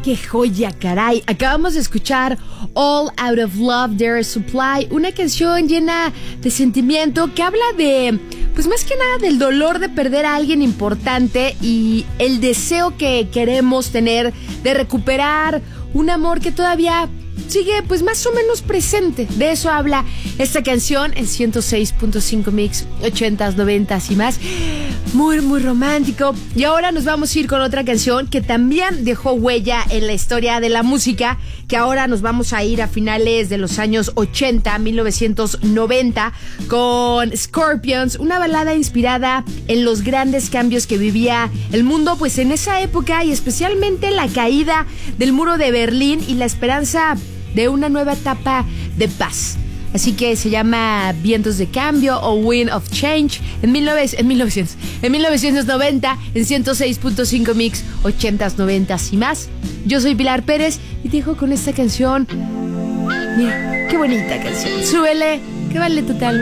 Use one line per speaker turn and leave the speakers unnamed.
¡Qué joya, caray! Acabamos de escuchar All Out of Love, There is Supply, una canción llena de sentimiento que habla de, pues más que nada, del dolor de perder a alguien importante y el deseo que queremos tener de recuperar un amor que todavía sigue pues más o menos presente. De eso habla esta canción en 106.5 Mix, 80s, 90s y más. Muy, muy romántico. Y ahora nos vamos a ir con otra canción que también dejó huella en la historia de la música, que ahora nos vamos a ir a finales de los años 80, 1990, con Scorpions, una balada inspirada en los grandes cambios que vivía el mundo pues en esa época, y especialmente la caída del muro de Berlín y la esperanza de una nueva etapa de paz. Así que se llama Vientos de Cambio o Wind of Change en 1990, en 106.5 Mix, 80s, 90s y más. Yo soy Pilar Pérez y te dejo con esta canción. Mira, qué bonita canción. Súbele, que vale totalmente.